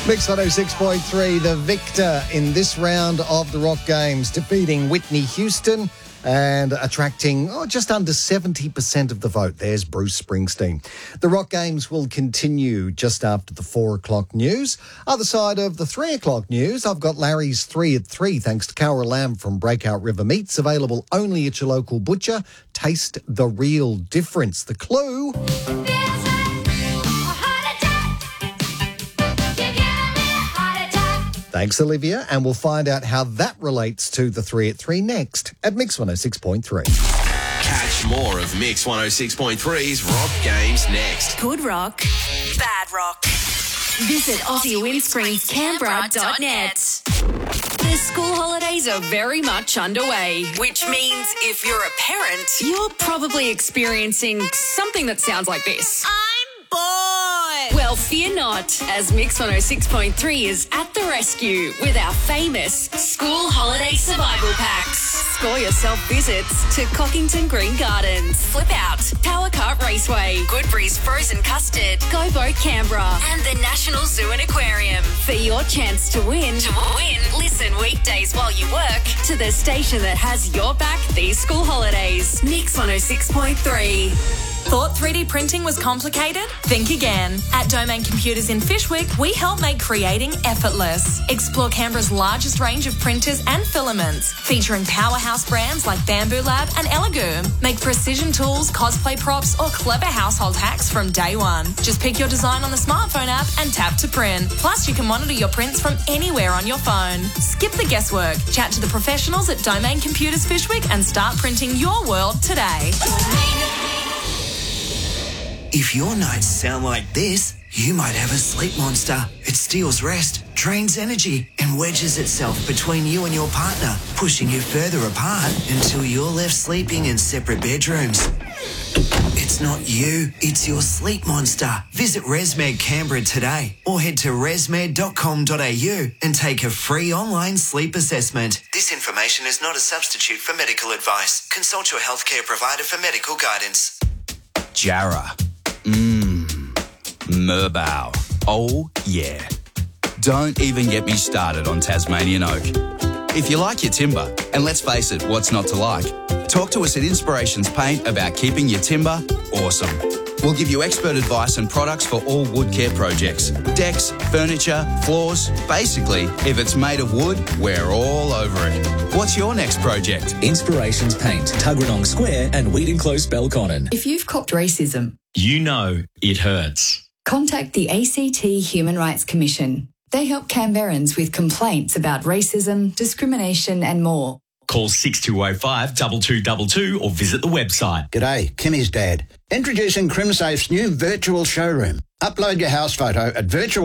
Mix 106.3, the victor in this round of the Rock Games, defeating Whitney Houston and attracting just under 70% of the vote. There's Bruce Springsteen. The Rock Games will continue just after the 4 o'clock news. Other side of the 3 o'clock news, I've got Larry's 3 at 3, thanks to Cowra Lamb from Breakout River Meats, available only at your local butcher. Taste the real difference. The clue... Thanks, Olivia, and we'll find out how that relates to the 3 at 3 next at Mix 106.3. Catch more of Mix 106.3's Rock Games next. Good rock, bad rock. Visit AussieWindscreensCanberra.net. The school holidays are very much underway, which means if you're a parent, you're probably experiencing something that sounds like this. I'm bored. Well, fear not, as Mix 106.3 is at the rescue with our famous school holiday survival packs. Score yourself visits to Cockington Green Gardens, Flip Out, Tower Cart Raceway, Goodbury's Frozen Custard, Go Boat Canberra, and the National Zoo and Aquarium. For your chance to win, listen weekdays while you work to the station that has your back these school holidays. Mix 106.3. Thought 3D printing was complicated? Think again. At Domain Computers in Fyshwick, we help make creating effortless. Explore Canberra's largest range of printers and filaments, featuring powerhouse brands like Bamboo Lab and Elegoo. Make precision tools, cosplay props, or clever household hacks from day one. Just pick your design on the smartphone app and tap to print. Plus, you can monitor your prints from anywhere on your phone. Skip the guesswork. Chat to the professionals at Domain Computers Fyshwick and start printing your world today. If your nights sound like this, you might have a sleep monster. It steals rest, drains energy, and wedges itself between you and your partner, pushing you further apart until you're left sleeping in separate bedrooms. It's not you, it's your sleep monster. Visit ResMed Canberra today or head to resmed.com.au and take a free online sleep assessment. This information is not a substitute for medical advice. Consult your healthcare provider for medical guidance. Jarrah. Merbau. Oh, yeah. Don't even get me started on Tasmanian oak. If you like your timber, and let's face it, what's not to like? Talk to us at Inspirations Paint about keeping your timber awesome. We'll give you expert advice and products for all wood care projects. Decks, furniture, floors. Basically, if it's made of wood, we're all over it. What's your next project? Inspirations Paint, Tuggeranong Square and Wheaton Close, Belconnen. If you've copped racism, you know it hurts. Contact the ACT Human Rights Commission. They help Canberrans with complaints about racism, discrimination and more. Call 6205 2222 or visit the website. G'day, Kimmy's dad. Introducing CrimSafe's new virtual showroom. Upload your house photo at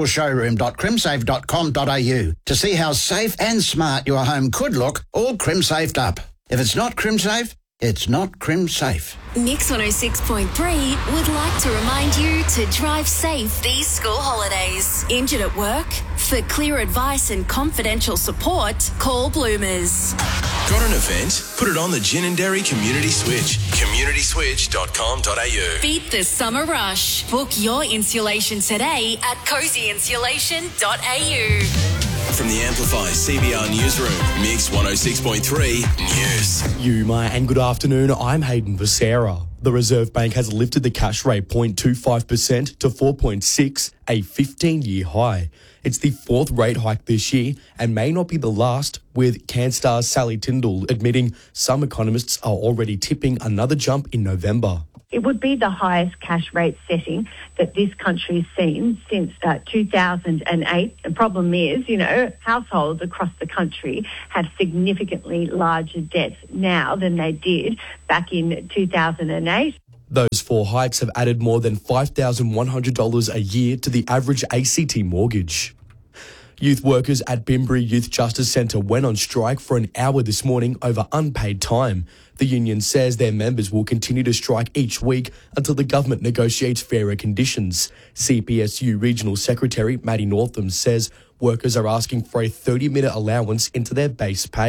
virtualshowroom.crimsafe.com.au to see how safe and smart your home could look, all crim-safed up. If it's not crim-safe, it's not CrimSafe. Mix 106.3 would like to remind you to drive safe these school holidays. Injured at work? For clear advice and confidential support, call Bloomers. Got an event? Put it on the Gin and Dairy Community Switch. communityswitch.com.au. Beat the summer rush. Book your insulation today at cozyinsulation.au. From the Amplify CBR Newsroom, Mix 106.3 News. Yuma and good afternoon. I'm Hayden Becerra. The Reserve Bank has lifted the cash rate 0.25% to 4.6, a 15-year high. It's the fourth rate hike this year and may not be the last, with Canstar's Sally Tyndall admitting some economists are already tipping another jump in November. It would be the highest cash rate setting that this country's seen since 2008. The problem is, households across the country have significantly larger debts now than they did back in 2008. Those four hikes have added more than $5,100 a year to the average ACT mortgage. Youth workers at Bimberi Youth Justice Centre went on strike for an hour this morning over unpaid time. The union says their members will continue to strike each week until the government negotiates fairer conditions. CPSU Regional Secretary Maddie Northam says workers are asking for a 30-minute allowance into their base pay.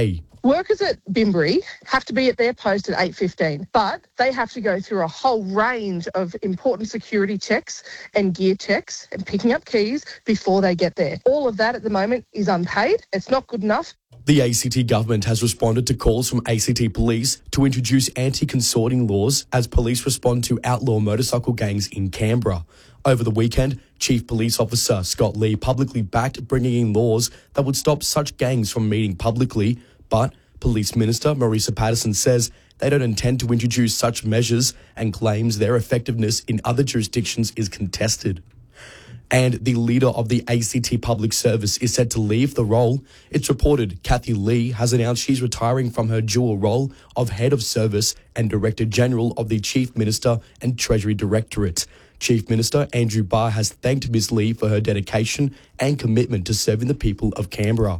Workers at Bimbri have to be at their post at 8:15, but they have to go through a whole range of important security checks and gear checks and picking up keys before they get there. All of that at the moment is unpaid. It's not good enough. The ACT government has responded to calls from ACT police to introduce anti-consorting laws as police respond to outlaw motorcycle gangs in Canberra. Over the weekend, Chief Police Officer Scott Lee publicly backed bringing in laws that would stop such gangs from meeting publicly, but Police Minister Marisa Patterson says they don't intend to introduce such measures and claims their effectiveness in other jurisdictions is contested. And the leader of the ACT Public Service is set to leave the role. It's reported Kathy Lee has announced she's retiring from her dual role of Head of Service and Director General of the Chief Minister and Treasury Directorate. Chief Minister Andrew Barr has thanked Ms Lee for her dedication and commitment to serving the people of Canberra.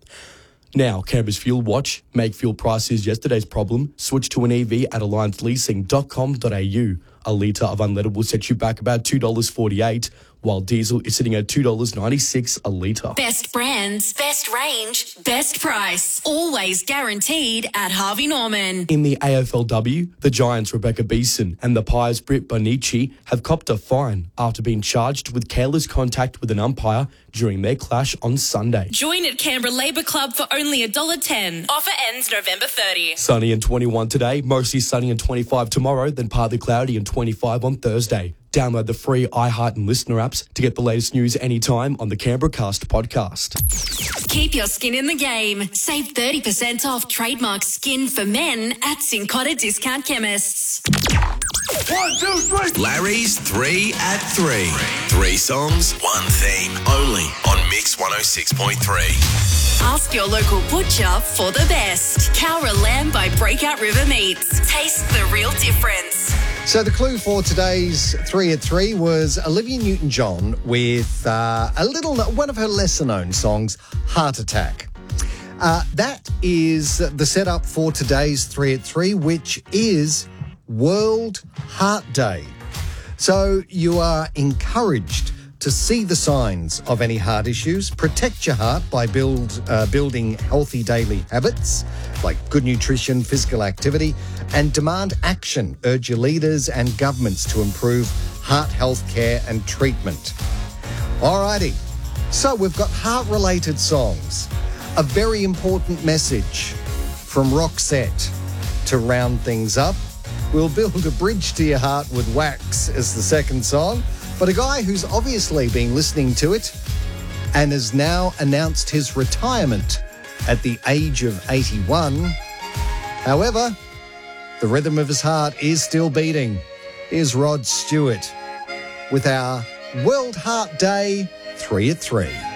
Now, Canberra's Fuel Watch. Make fuel prices yesterday's problem. Switch to an EV at allianceleasing.com.au. A litre of unleaded will set you back about $2.48, while diesel is sitting at $2.96 a litre. Best brands, best range, best price. Always guaranteed at Harvey Norman. In the AFLW, the Giants' Rebecca Beeson and the Pies' Britt Bonici have copped a fine after being charged with careless contact with an umpire during their clash on Sunday. Join at Canberra Labour Club for only $1.10. Offer ends November 30. Sunny and 21 today, mostly sunny and 25 tomorrow, then partly cloudy and 25 on Thursday. Download the free iHeart and Listener apps to get the latest news anytime on the Canberra Cast podcast. Keep your skin in the game. Save 30% off trademark skin for men at Cincotta Discount Chemists. 1, 2, 3. Larry's 3 at 3. 3 songs, 1 theme. Only on Mix 106.3. Ask your local butcher for the best. Cowra Lamb by Breakout River Meats. Taste the real difference. So the clue for today's 3 at 3 was Olivia Newton-John with one of her lesser-known songs, Heart Attack. That is the setup for today's 3 at 3, which is World Heart Day. So you are encouraged to see the signs of any heart issues, protect your heart by building healthy daily habits like good nutrition, physical activity, and demand action. Urge your leaders and governments to improve heart health care and treatment. Alrighty, so we've got heart-related songs. A very important message from Roxette to round things up. We'll build a bridge to your heart with Wax as the second song. But a guy who's obviously been listening to it and has now announced his retirement at the age of 81. However, the rhythm of his heart is still beating. Here's Rod Stewart with our World Heart Day 3 at 3.